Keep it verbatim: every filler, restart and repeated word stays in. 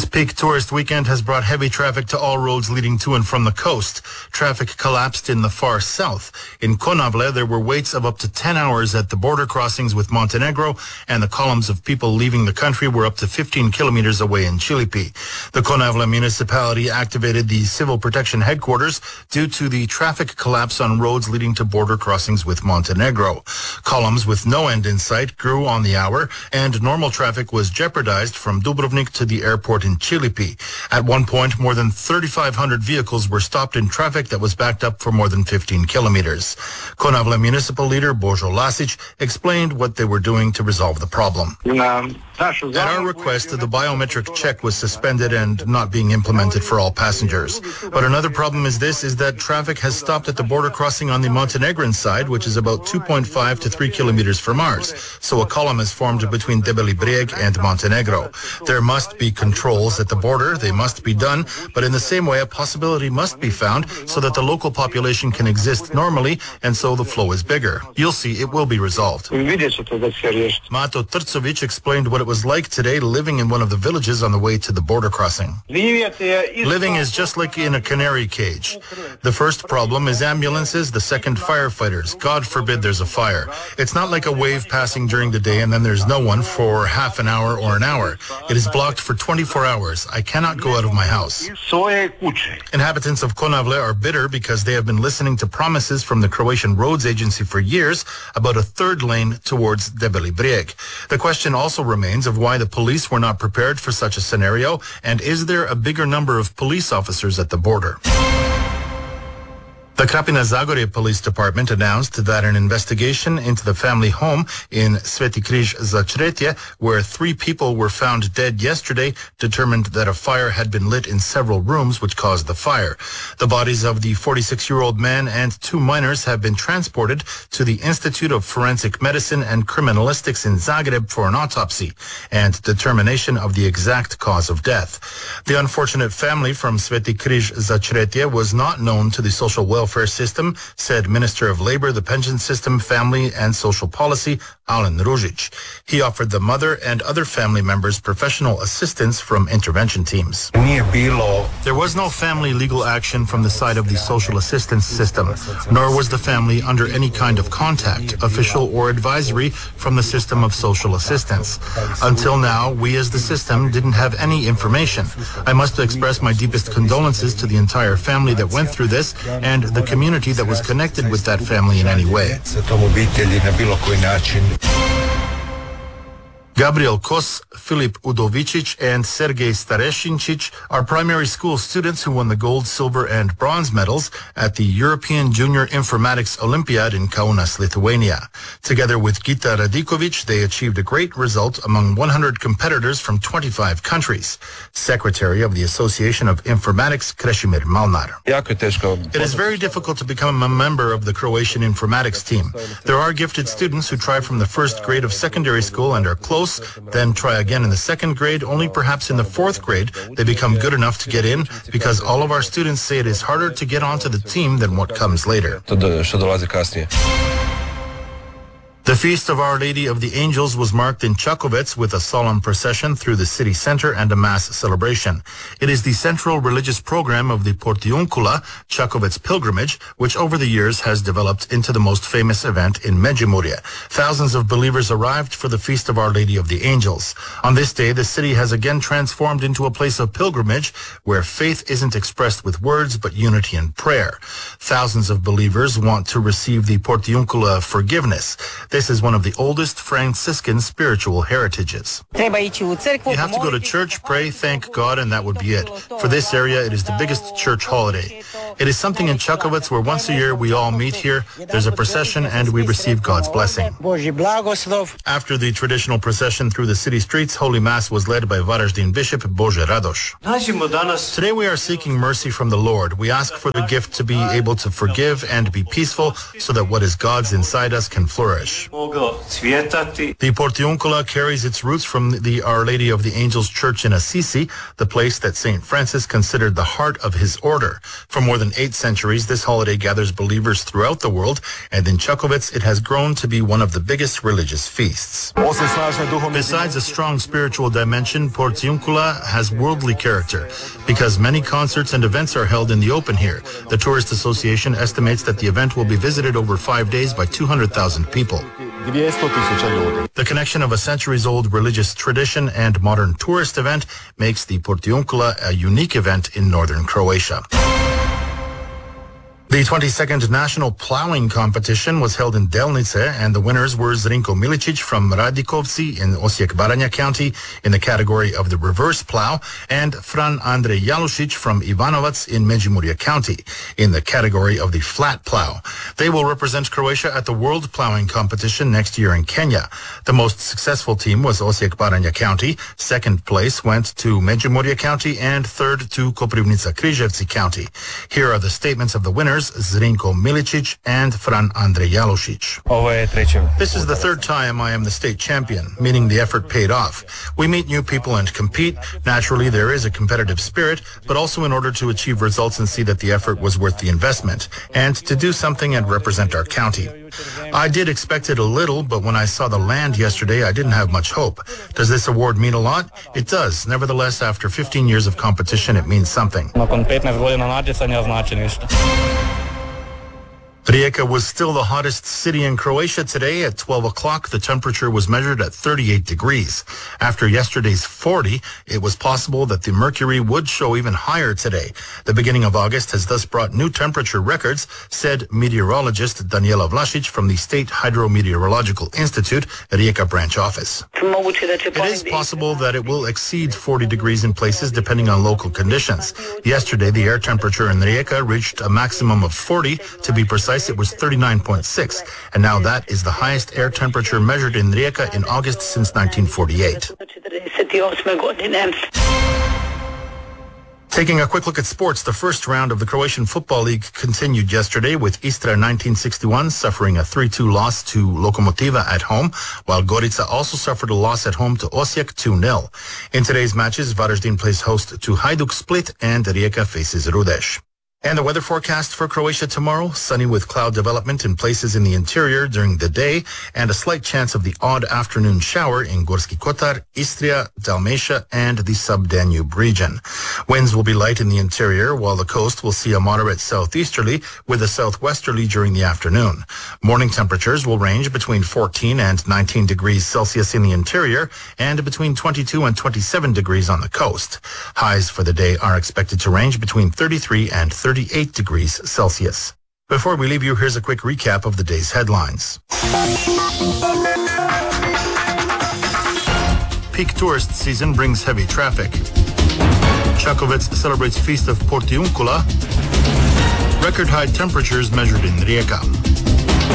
This peak tourist weekend has brought heavy traffic to all roads leading to and from the coast. Traffic collapsed in the far south. In Konavle, there were waits of up to ten hours at the border crossings with Montenegro, and the columns of people leaving the country were up to fifteen kilometers away in Chilipi. The Konavle municipality activated the Civil Protection Headquarters due to the traffic collapse on roads leading to border crossings with Montenegro. Columns with no end in sight grew on the hour, and normal traffic was jeopardized from Dubrovnik to the airport in Chilipi. At one point, more than thirty-five hundred vehicles were stopped in traffic that was backed up for more than fifteen kilometers. Konavle municipal leader Božo Lasić explained what they were doing to resolve the problem. At our request, the biometric check was suspended and not being implemented for all passengers. But another problem is this, is that traffic has stopped at the border crossing on the Montenegrin side, which is about two point five to three kilometers from ours. So a column is formed between Debeli Brijeg and Montenegro. There must be controls at the border. They must be done. But in the same way, a possibility must be found so that the local population can exist normally, and so the flow is bigger. You'll see it will be resolved. Mato Trcović explained what it was like today living in one of the villages on the way to the border crossing. Living is just like in a canary cage. The first problem is ambulances, the second firefighters. God forbid there's a fire. It's not like a wave passing during the day and then there's no one for half an hour or an hour. It is blocked for twenty-four hours. I cannot go out of my house. Inhabitants of Konavle are bitter because they have been listening to promises from the Croatian Roads Agency for years about a third lane towards Debeli Brijeg. The question also remains of why the police were not prepared for such a scenario, and is there a bigger number of police officers at the border? The Krapina Zagorje Police Department announced that an investigation into the family home in Sveti Križ Začretje, where three people were found dead yesterday, determined that a fire had been lit in several rooms which caused the fire. The bodies of the forty-six-year-old man and two minors have been transported to the Institute of Forensic Medicine and Criminalistics in Zagreb for an autopsy and determination of the exact cause of death. The unfortunate family from Sveti Križ Začretje was not known to the social welfare system, said Minister of Labor, the Pension System, Family and Social Policy, Alen Ružić. He offered the mother and other family members professional assistance from intervention teams. There was no family legal action from the side of the social assistance system, nor was the family under any kind of contact, official or advisory, from the system of social assistance. Until now, we as the system didn't have any information. I must express my deepest condolences to the entire family that went through this and the community that was connected with that family in any way. Gabriel Kos, Filip Udovicic, and Sergej Starešinčić are primary school students who won the gold, silver, and bronze medals at the European Junior Informatics Olympiad in Kaunas, Lithuania. Together with Gita Radikovic, they achieved a great result among one hundred competitors from twenty-five countries. Secretary of the Association of Informatics, Krešimir Malnar. It is very difficult to become a member of the Croatian informatics team. There are gifted students who try from the first grade of secondary school and are close, then try again in the second grade. Only perhaps in the fourth grade they become good enough to get in, because all of our students say it is harder to get onto the team than what comes later. The Feast of Our Lady of the Angels was marked in Čakovec with a solemn procession through the city center and a mass celebration. It is the central religious program of the Portiuncula Čakovec pilgrimage, which over the years has developed into the most famous event in Međimurje. Thousands of believers arrived for the Feast of Our Lady of the Angels. On this day, the city has again transformed into a place of pilgrimage where faith isn't expressed with words but unity and prayer. Thousands of believers want to receive the Portiuncula forgiveness. This is one of the oldest Franciscan spiritual heritages. You have to go to church, pray, thank God, and that would be it. For this area, it is the biggest church holiday. It is something in Čakovec where once a year we all meet here, there's a procession, and we receive God's blessing. After the traditional procession through the city streets, Holy Mass was led by Varaždin Bishop Bože Radoš. Today we are seeking mercy from the Lord. We ask for the gift to be able to forgive and be peaceful so that what is God's inside us can flourish. The Portiuncula carries its roots from the Our Lady of the Angels Church in Assisi, the place that Saint Francis considered the heart of his order. For more than eight centuries, this holiday gathers believers throughout the world, and in Čakovec, it has grown to be one of the biggest religious feasts. Besides a strong spiritual dimension, Portiuncula has worldly character, because many concerts and events are held in the open here. The Tourist Association estimates that the event will be visited over five days by two hundred thousand people. The connection of a centuries-old religious tradition and modern tourist event makes the Portiuncula a unique event in northern Croatia. The twenty-second National Plowing Competition was held in Delnice, and the winners were Zrinko Milicic from Radikovci in Osijek-Baranja County in the category of the reverse plow, and Fran Andrej Jalušić from Ivanovac in Međimurje County in the category of the flat plow. They will represent Croatia at the World Plowing Competition next year in Kenya. The most successful team was Osijek-Baranja County. Second place went to Međimurje County, and third to Koprivnica-Križevci County. Here are the statements of the winners, Zrinko Milicic and Fran Andrej Jalušić. This is the third time I am the state champion, meaning the effort paid off. We meet new people and compete. Naturally, there is a competitive spirit, but also in order to achieve results and see that the effort was worth the investment, and to do something and represent our county. I did expect it a little, but when I saw the land yesterday, I didn't have much hope. Does this award mean a lot? It does. Nevertheless, after fifteen years of competition, it means something. Rijeka was still the hottest city in Croatia today. At twelve o'clock, the temperature was measured at thirty-eight degrees. After yesterday's forty, it was possible that the mercury would show even higher today. The beginning of August has thus brought new temperature records, said meteorologist Daniela Vlašić from the State Hydrometeorological Institute, Rijeka branch office. It is possible that it will exceed forty degrees in places depending on local conditions. Yesterday, the air temperature in Rijeka reached a maximum of forty. To be precise, it was thirty-nine point six, and now that is the highest air temperature measured in Rijeka in August since nineteen forty-eight. Taking a quick look at sports, the first round of the Croatian Football League continued yesterday with Istra nineteen sixty-one suffering a three two loss to Lokomotiva at home, while Gorica also suffered a loss at home to Osijek two nil. In today's matches, Varaždin plays host to Hajduk Split and Rijeka faces Rudeš. And the weather forecast for Croatia tomorrow, sunny with cloud development in places in the interior during the day, and a slight chance of the odd afternoon shower in Gorski Kotar, Istria, Dalmatia, and the sub-Danube region. Winds will be light in the interior, while the coast will see a moderate southeasterly with a southwesterly during the afternoon. Morning temperatures will range between fourteen and nineteen degrees Celsius in the interior, and between twenty-two and twenty-seven degrees on the coast. Highs for the day are expected to range between thirty-three and thirty-eight degrees Celsius. Before we leave you, here's a quick recap of the day's headlines. Peak tourist season brings heavy traffic. Čakovec celebrates Feast of Portiuncula. Record high temperatures measured in Rijeka.